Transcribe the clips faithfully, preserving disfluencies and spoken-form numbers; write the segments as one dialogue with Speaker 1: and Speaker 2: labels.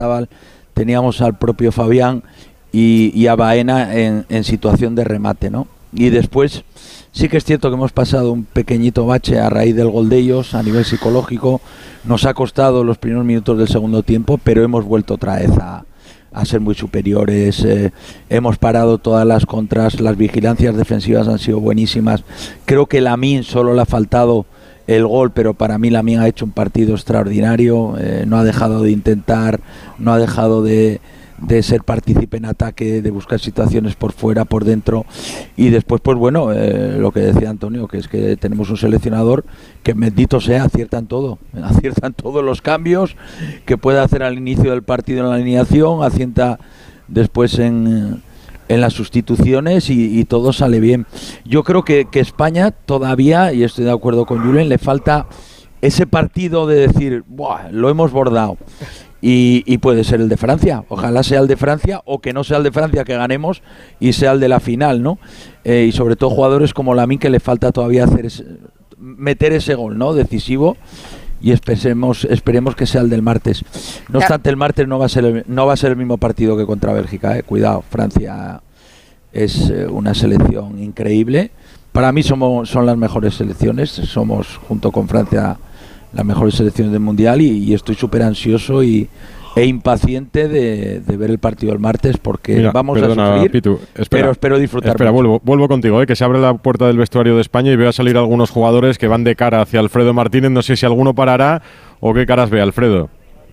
Speaker 1: teníamos al propio Fabián y, y a Baena en, en situación de remate, ¿no? Y después sí que es cierto que hemos pasado un pequeñito bache a raíz del gol de ellos a nivel psicológico. Nos ha costado los primeros minutos del segundo tiempo, pero hemos vuelto otra vez a, a ser muy superiores. Eh, hemos parado todas las contras, las vigilancias defensivas han sido buenísimas. Creo que Lamine solo le ha faltado el gol, pero para mí Lamine ha hecho un partido extraordinario. Eh, no ha dejado de intentar, no ha dejado de de ser partícipe en ataque, de buscar situaciones por fuera, por dentro. Y después, pues bueno, eh, lo que decía Antonio, que es que tenemos un seleccionador que, bendito sea, aciertan todo, aciertan todos los cambios que puede hacer al inicio del partido en la alineación, acierta después en, en las sustituciones y, y todo sale bien. Yo creo que, que España todavía, y estoy de acuerdo con Julen, le falta ese partido de decir, ¡buah!, lo hemos bordado. Y, y puede ser el de Francia, ojalá sea el de Francia, o que no sea el de Francia, que ganemos y sea el de la final, ¿no? Eh, y sobre todo jugadores como Lamine, que le falta todavía hacer ese, meter ese gol, ¿no?, decisivo, y esperemos, esperemos que sea el del martes. No obstante, el martes no va a ser el, no va a ser el mismo partido que contra Bélgica, ¿eh? Cuidado, Francia es eh, una selección increíble. Para mí somos, son las mejores selecciones, somos junto con Francia las mejores selecciones del Mundial, y, y estoy súper ansioso y, e impaciente de, de ver el partido el martes, porque Mira, vamos perdona, a sufrir,
Speaker 2: Pitu, espera,
Speaker 1: pero espero disfrutar.
Speaker 2: Espera, vuelvo, vuelvo contigo, ¿eh? Que se abre la puerta del vestuario de España y veo a salir algunos jugadores que van de cara hacia Alfredo Martínez. No sé si alguno parará o qué caras ve, Alfredo.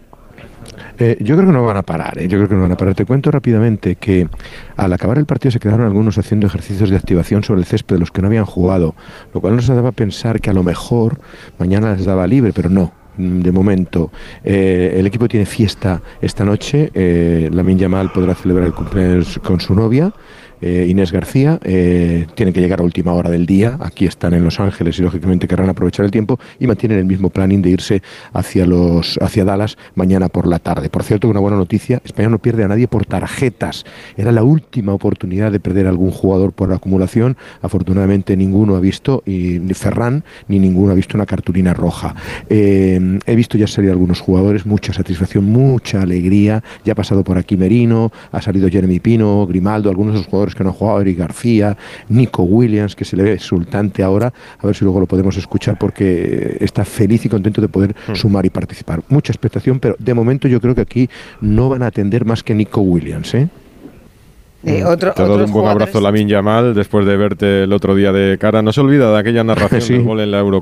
Speaker 3: Eh, yo creo que no van a parar, ¿eh? yo creo que no van a parar. Te cuento rápidamente que al acabar el partido se quedaron algunos haciendo ejercicios de activación sobre el césped de los que no habían jugado, lo cual nos daba a pensar que a lo mejor mañana les daba libre, pero no. De momento, eh, el equipo tiene fiesta esta noche. eh, Lamine Yamal podrá celebrar el cumpleaños con su novia, eh, Inés García. Eh, tienen que llegar a última hora del día, aquí están en Los Ángeles y lógicamente querrán aprovechar el tiempo, y mantienen el mismo planning de irse hacia los hacia Dallas mañana por la tarde. Por cierto, una buena noticia: España no pierde a nadie por tarjetas. Era la última oportunidad de perder a algún jugador por acumulación. Afortunadamente ninguno ha visto, y ni Ferran ni ninguno ha visto una cartulina roja. Eh, he visto ya salir algunos jugadores, mucha satisfacción, mucha alegría. Ya ha pasado por aquí Merino, ha salido Jeremy Pino, Grimaldo, algunos de los jugadores que no han jugado, Eric García, Nico Williams, que se le ve exultante ahora. A ver si luego lo podemos escuchar, porque está feliz y contento de poder mm. sumar y participar. Mucha expectación, pero de momento yo creo que aquí no van a atender más que Nico Williams, ¿eh?
Speaker 4: Eh, otro,
Speaker 2: Te he dado un buen abrazo, Lamine Yamal, después de verte el otro día de cara. No se olvida de aquella narración sí. del gol en la Eurocopa.